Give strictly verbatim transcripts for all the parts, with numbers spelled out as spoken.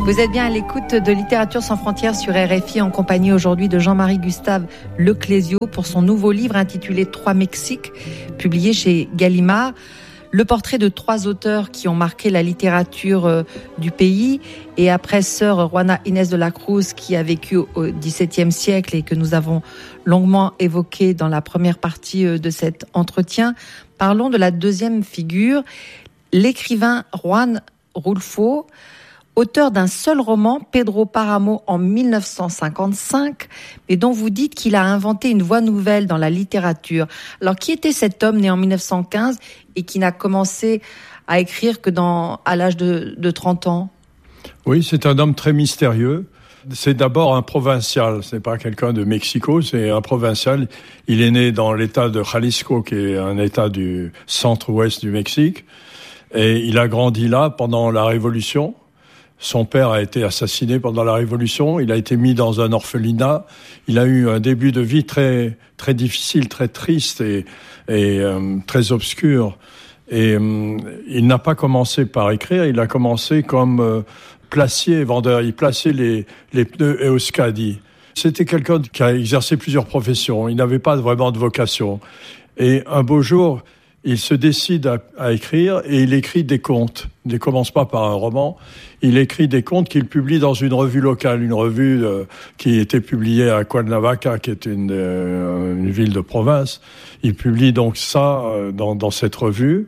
Vous êtes bien à l'écoute de Littérature sans frontières sur R F I en compagnie aujourd'hui de Jean-Marie Gustave Leclésio pour son nouveau livre intitulé Trois Mexiques, publié chez Gallimard. Le portrait de trois auteurs qui ont marqué la littérature du pays et après sœur Juana Inés de la Cruz qui a vécu au dix-septième siècle et que nous avons longuement évoqué dans la première partie de cet entretien. Parlons de la deuxième figure, l'écrivain Juan Rulfo, auteur d'un seul roman, Pedro Páramo, en dix-neuf cent cinquante-cinq, mais dont vous dites qu'il a inventé une voie nouvelle dans la littérature. Alors, qui était cet homme né en dix-neuf cent quinze et qui n'a commencé à écrire que dans, à l'âge de, de trente ans ? Oui, c'est un homme très mystérieux. C'est d'abord un provincial, c'est pas quelqu'un de Mexico, c'est un provincial. Il est né dans l'état de Jalisco, qui est un état du centre-ouest du Mexique, et il a grandi là pendant la Révolution. Son père a été assassiné pendant la Révolution, il a été mis dans un orphelinat, il a eu un début de vie très très difficile, très triste et, et euh, très obscur. Et euh, il n'a pas commencé par écrire, il a commencé comme euh, placier, vendeur. Il plaçait les, les pneus Euskadi. C'était quelqu'un qui a exercé plusieurs professions, il n'avait pas vraiment de vocation. Et un beau jour, il se décide à, à écrire et il écrit des contes. Il ne commence pas par un roman. Il écrit des contes qu'il publie dans une revue locale, une revue euh, qui était publiée à Cuernavaca, qui est une, euh, une ville de province. Il publie donc ça euh, dans, dans cette revue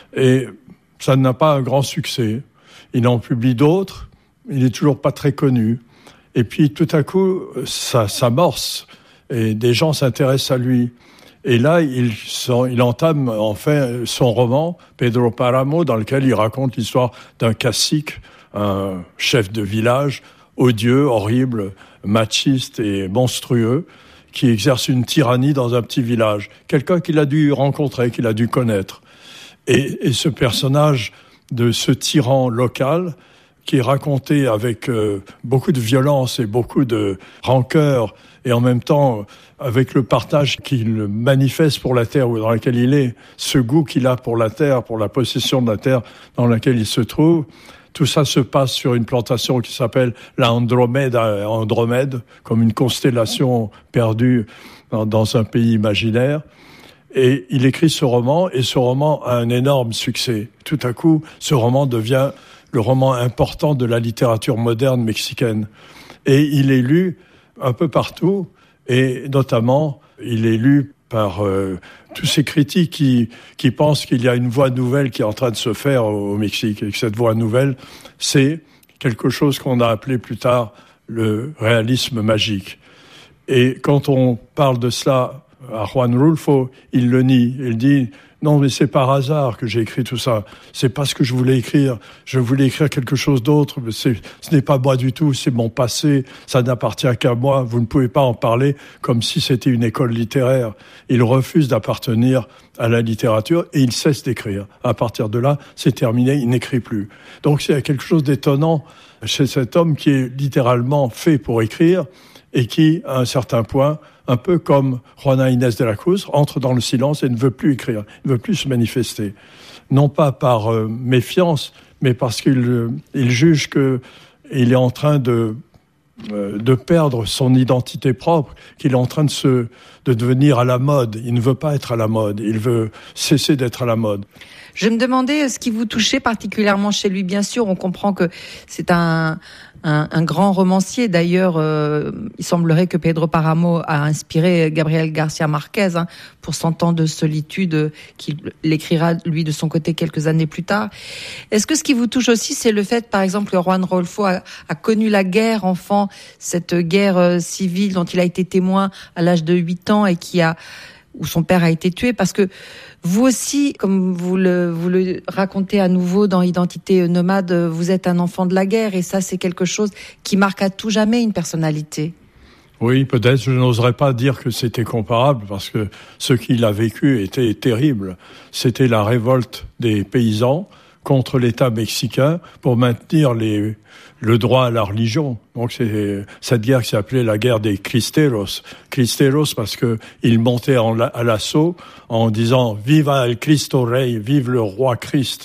et ça n'a pas un grand succès. Il en publie d'autres. Il n'est toujours pas très connu. Et puis tout à coup, ça s'amorce et des gens s'intéressent à lui. Et là, il, il entame enfin son roman, Pedro Páramo, dans lequel il raconte l'histoire d'un cacique, un chef de village, odieux, horrible, machiste et monstrueux, qui exerce une tyrannie dans un petit village. Quelqu'un qu'il a dû rencontrer, qu'il a dû connaître. Et, et ce personnage de ce tyran local, qui est raconté avec euh, beaucoup de violence et beaucoup de rancœur, et en même temps avec le partage qu'il manifeste pour la terre dans laquelle il est, ce goût qu'il a pour la terre, pour la possession de la terre dans laquelle il se trouve. Tout ça se passe sur une plantation qui s'appelle la Andromède, Andromède, comme une constellation perdue dans, dans un pays imaginaire. Et il écrit ce roman, et ce roman a un énorme succès. Tout à coup, ce roman devient le roman important de la littérature moderne mexicaine. Et il est lu un peu partout, et notamment, il est lu par euh, tous ces critiques qui, qui pensent qu'il y a une voie nouvelle qui est en train de se faire au, au Mexique, et que cette voie nouvelle, c'est quelque chose qu'on a appelé plus tard le réalisme magique. Et quand on parle de cela à Juan Rulfo, il le nie. Il dit « Non, mais c'est par hasard que j'ai écrit tout ça. C'est pas ce que je voulais écrire. Je voulais écrire quelque chose d'autre. Mais c'est, ce n'est pas moi du tout. C'est mon passé. Ça n'appartient qu'à moi. Vous ne pouvez pas en parler comme si c'était une école littéraire. » Il refuse d'appartenir à la littérature et il cesse d'écrire. À partir de là, c'est terminé. Il n'écrit plus. Donc, c'est quelque chose d'étonnant chez cet homme qui est littéralement fait pour écrire et qui, à un certain point, un peu comme Juana Inés de la Cruz, entre dans le silence et ne veut plus écrire, ne veut plus se manifester. Non pas par euh, méfiance, mais parce qu'il euh, il juge qu'il est en train de, euh, de perdre son identité propre, qu'il est en train de, se, de devenir à la mode. Il ne veut pas être à la mode, il veut cesser d'être à la mode. Je me demandais ce qui vous touchait particulièrement chez lui. Bien sûr, on comprend que c'est un, un, un grand romancier. D'ailleurs, euh, il semblerait que Pedro Páramo a inspiré Gabriel García Márquez hein, pour Cent ans de solitude, qu'il l'écrira lui de son côté quelques années plus tard. Est-ce que ce qui vous touche aussi, c'est le fait, par exemple, que Juan Rulfo a, a connu la guerre enfant, cette guerre civile dont il a été témoin à l'âge de huit ans et qui a où son père a été tué, parce que vous aussi, comme vous le, vous le racontez à nouveau dans Identité nomade, vous êtes un enfant de la guerre, et ça, c'est quelque chose qui marque à tout jamais une personnalité. Oui, peut-être, je n'oserais pas dire que c'était comparable, parce que ce qu'il a vécu était terrible. C'était la révolte des paysans contre l'État mexicain pour maintenir les, le droit à la religion. Donc c'est cette guerre qui s'appelait la guerre des Cristeros. Cristeros parce que ils montaient en, à l'assaut en disant « Viva el Cristo Rey », vive le roi Christ.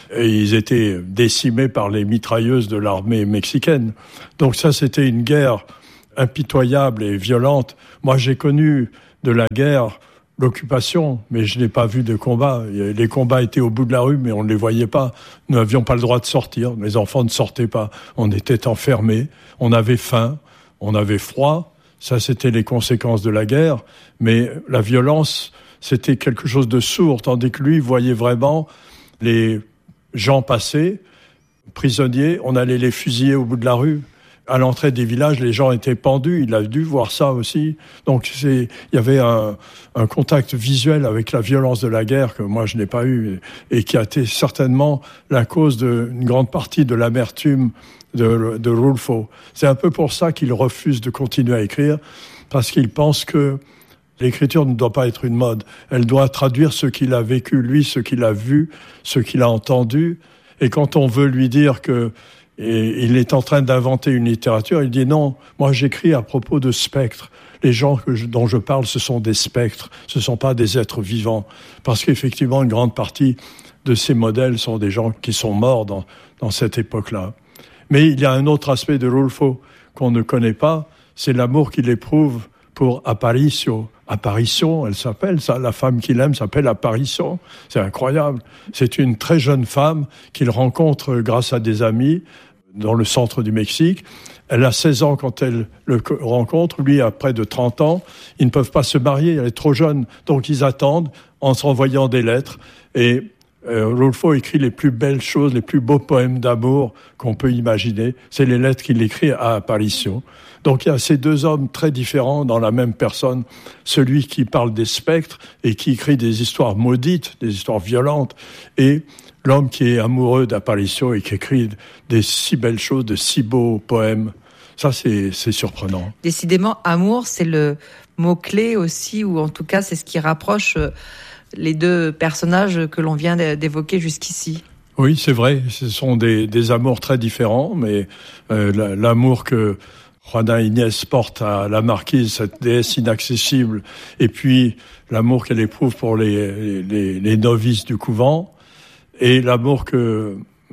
Et ils étaient décimés par les mitrailleuses de l'armée mexicaine. Donc ça, c'était une guerre impitoyable et violente. Moi, j'ai connu de la guerre l'occupation, mais je n'ai pas vu de combat. Les combats étaient au bout de la rue, mais on ne les voyait pas. Nous n'avions pas le droit de sortir. Mes enfants ne sortaient pas. On était enfermés. On avait faim. On avait froid. Ça, c'était les conséquences de la guerre. Mais la violence, c'était quelque chose de sourd, tandis que lui voyait vraiment les gens passer, prisonniers. On allait les fusiller au bout de la rue. À l'entrée des villages, les gens étaient pendus. Il a dû voir ça aussi. Donc, c'est, il y avait un, un contact visuel avec la violence de la guerre que moi, je n'ai pas eu et qui a été certainement la cause d'une grande partie de l'amertume de, de Rulfo. C'est un peu pour ça qu'il refuse de continuer à écrire, parce qu'il pense que l'écriture ne doit pas être une mode. Elle doit traduire ce qu'il a vécu, lui, ce qu'il a vu, ce qu'il a entendu. Et quand on veut lui dire que et il est en train d'inventer une littérature, il dit non, moi j'écris à propos de spectres. Les gens que je, dont je parle, ce sont des spectres, ce ne sont pas des êtres vivants. Parce qu'effectivement, une grande partie de ces modèles sont des gens qui sont morts dans, dans cette époque-là. Mais il y a un autre aspect de Rulfo qu'on ne connaît pas, c'est l'amour qu'il éprouve pour Aparicio. Apparition, elle s'appelle, ça, la femme qu'il aime s'appelle Apparition. C'est incroyable. C'est une très jeune femme qu'il rencontre grâce à des amis dans le centre du Mexique. Elle a seize ans quand elle le rencontre. Lui a près de trente ans. Ils ne peuvent pas se marier. Elle est trop jeune. Donc ils attendent en se renvoyant des lettres. Et euh, Rulfo écrit les plus belles choses, les plus beaux poèmes d'amour qu'on peut imaginer. C'est les lettres qu'il écrit à Aparicio. Donc il y a ces deux hommes très différents dans la même personne. Celui qui parle des spectres et qui écrit des histoires maudites, des histoires violentes, et l'homme qui est amoureux d'Aparicio et qui écrit des si belles choses, de si beaux poèmes. Ça, c'est, c'est surprenant. Décidément, amour, c'est le mot-clé aussi, ou en tout cas, c'est ce qui rapproche les deux personnages que l'on vient d'évoquer jusqu'ici. Oui, c'est vrai. Ce sont des, des amours très différents, mais euh, l'amour que Juana Inés porte à la marquise, cette déesse inaccessible, et puis l'amour qu'elle éprouve pour les, les, les novices du couvent, et l'amour que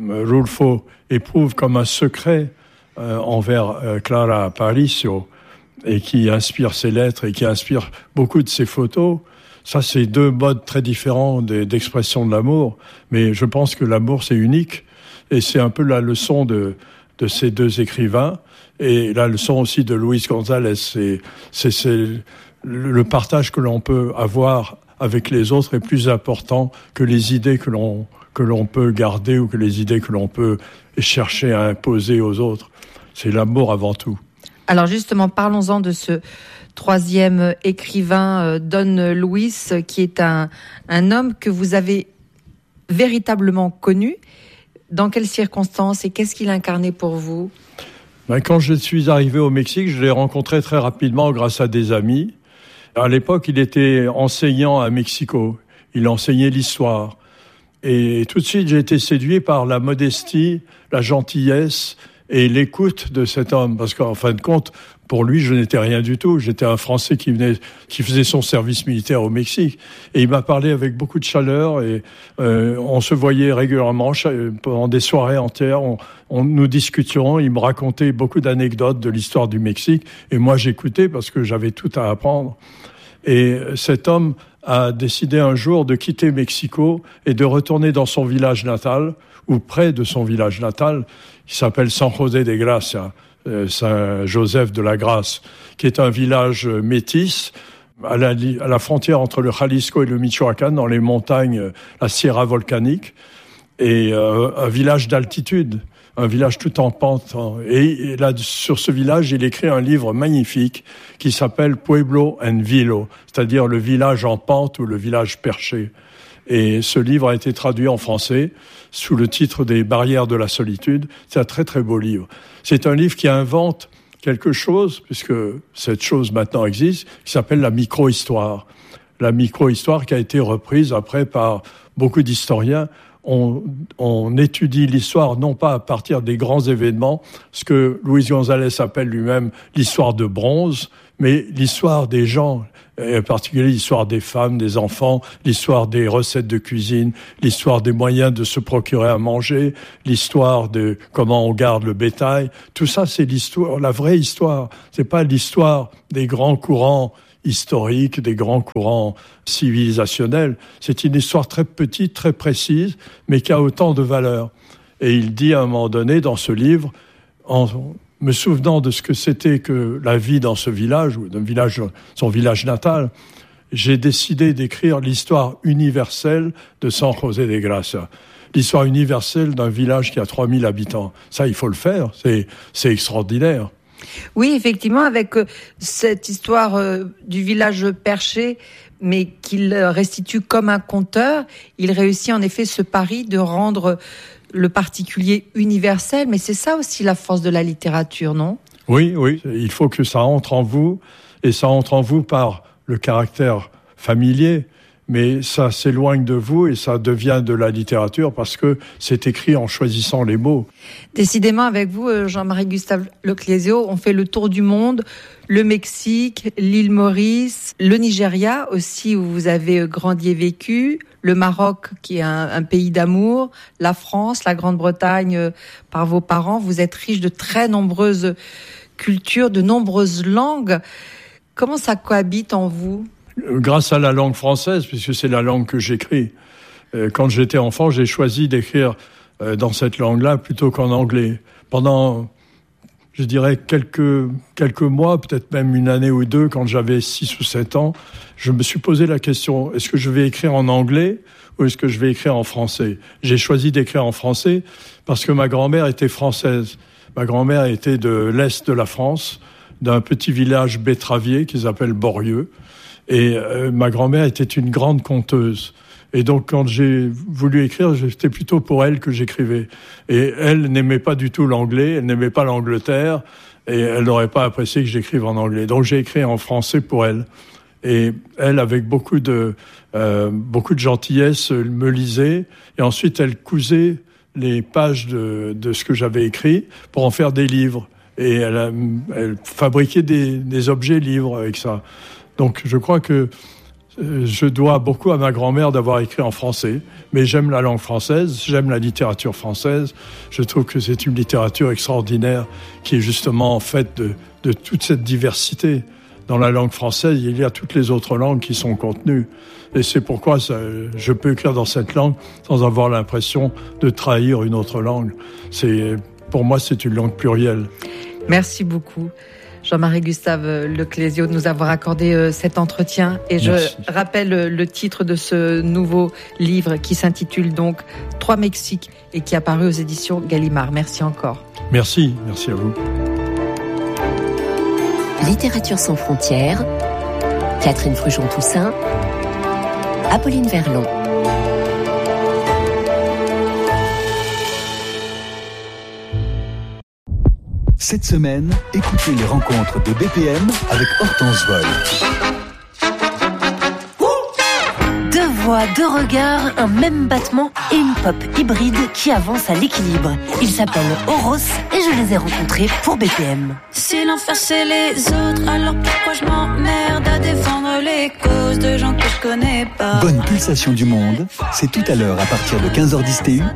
Rulfo éprouve comme un secret euh, envers euh, Clara Aparicio, et qui inspire ses lettres et qui inspire beaucoup de ses photos. Ça, c'est deux modes très différents d'expression de l'amour, mais je pense que l'amour, c'est unique, et c'est un peu la leçon de, de ces deux écrivains, et la leçon aussi de Luis González. C'est, c'est, c'est le partage que l'on peut avoir avec les autres est plus important que les idées que l'on, que l'on peut garder ou que les idées que l'on peut chercher à imposer aux autres. C'est l'amour avant tout. Alors justement, parlons-en de ce troisième écrivain, Don Luis, qui est un, un homme que vous avez véritablement connu. Dans quelles circonstances et qu'est-ce qu'il incarnait pour vous ? Ben, quand je suis arrivé au Mexique, je l'ai rencontré très rapidement grâce à des amis. À l'époque, il était enseignant à Mexico. Il enseignait l'histoire. Et tout de suite, j'ai été séduit par la modestie, la gentillesse et l'écoute de cet homme. Parce qu'en fin de compte, pour lui, je n'étais rien du tout. J'étais un Français qui venait, qui faisait son service militaire au Mexique. Et il m'a parlé avec beaucoup de chaleur et euh, on se voyait régulièrement pendant des soirées entières. On, on, nous discutions. Il me racontait beaucoup d'anecdotes de l'histoire du Mexique. Et moi, j'écoutais parce que j'avais tout à apprendre. Et cet homme a décidé un jour de quitter Mexico et de retourner dans son village natal, ou près de son village natal, qui s'appelle San José de Gracia. Saint-Joseph de la Grâce, qui est un village métis à la, à la frontière entre le Jalisco et le Michoacán, dans les montagnes, la Sierra volcanique, et euh, un village d'altitude, un village tout en pente. Et, et là, sur ce village, il écrit un livre magnifique qui s'appelle Pueblo en Vilo, c'est-à-dire le village en pente ou le village perché. Et ce livre a été traduit en français sous le titre des Barrières de la solitude. C'est un très très beau livre. C'est un livre qui invente quelque chose, puisque cette chose maintenant existe, qui s'appelle la micro-histoire. La micro-histoire qui a été reprise après par beaucoup d'historiens. On, on étudie l'histoire non pas à partir des grands événements, ce que Luis González appelle lui-même l'histoire de bronze, mais l'histoire des gens, en particulier l'histoire des femmes, des enfants, l'histoire des recettes de cuisine, l'histoire des moyens de se procurer à manger, l'histoire de comment on garde le bétail, tout ça c'est l'histoire, la vraie histoire. C'est pas l'histoire des grands courants historiques, des grands courants civilisationnels. C'est une histoire très petite, très précise, mais qui a autant de valeur. Et il dit à un moment donné dans ce livre, en me souvenant de ce que c'était que la vie dans ce village, ou dans le village, son village natal, j'ai décidé d'écrire l'histoire universelle de San José de Gracia. L'histoire universelle d'un village qui a trois mille habitants. Ça, il faut le faire. C'est, c'est extraordinaire. Oui, effectivement, avec euh, cette histoire euh, du village perché, mais qu'il restitue comme un conteur, il réussit en effet ce pari de rendre le particulier universel, mais c'est ça aussi la force de la littérature, non ? Oui, oui, il faut que ça entre en vous, et ça entre en vous par le caractère familier, mais ça s'éloigne de vous et ça devient de la littérature parce que c'est écrit en choisissant les mots. Décidément, avec vous, Jean-Marie Gustave Leclésio, on fait le tour du monde, le Mexique, l'île Maurice, le Nigeria aussi où vous avez grandi et vécu, le Maroc qui est un, un pays d'amour, la France, la Grande-Bretagne euh, par vos parents. Vous êtes riche de très nombreuses cultures, de nombreuses langues. Comment ça cohabite en vous ? Grâce à la langue française, puisque c'est la langue que j'écris. Quand j'étais enfant, j'ai choisi d'écrire dans cette langue-là plutôt qu'en anglais. Pendant, je dirais, quelques, quelques mois, peut-être même une année ou deux, quand j'avais six ou sept ans, je me suis posé la question, est-ce que je vais écrire en anglais ou est-ce que je vais écrire en français ? J'ai choisi d'écrire en français parce que ma grand-mère était française. Ma grand-mère était de l'Est de la France, d'un petit village betteravier qu'ils appellent Borieux. Et euh, ma grand-mère était une grande conteuse. Et donc, quand j'ai voulu écrire, c'était plutôt pour elle que j'écrivais. Et elle n'aimait pas du tout l'anglais, elle n'aimait pas l'Angleterre, et elle n'aurait pas apprécié que j'écrive en anglais. Donc, j'ai écrit en français pour elle. Et elle, avec beaucoup de, euh, beaucoup de gentillesse, me lisait. Et ensuite, elle cousait les pages de, de ce que j'avais écrit pour en faire des livres. Et elle, a, elle fabriquait des, des objets livres avec ça. Donc, je crois que je dois beaucoup à ma grand-mère d'avoir écrit en français. Mais j'aime la langue française, j'aime la littérature française. Je trouve que c'est une littérature extraordinaire qui est justement faite de, de toute cette diversité. Dans la langue française, il y a toutes les autres langues qui sont contenues. Et c'est pourquoi ça, je peux écrire dans cette langue sans avoir l'impression de trahir une autre langue. C'est, pour moi, c'est une langue plurielle. Merci beaucoup. Jean-Marie Gustave Leclésio, de nous avoir accordé cet entretien. Et je Merci. rappelle le titre de ce nouveau livre qui s'intitule donc « Trois Mexiques » et qui est apparu aux éditions Gallimard. Merci encore. Merci, merci à vous. Littérature sans frontières, Catherine Fruchon-Toussaint, Apolline Verlon. Cette semaine, écoutez les rencontres de B P M avec Hortense Vol. Deux voix, deux regards, un même battement et une pop hybride qui avance à l'équilibre. Ils s'appellent Oros et je les ai rencontrés pour B P M. Si l'enfer c'est les autres, alors pourquoi je m'emmerde à défendre les causes de gens que je connais pas? Bonne pulsation du monde, c'est tout à l'heure à partir de quinze heures dix T U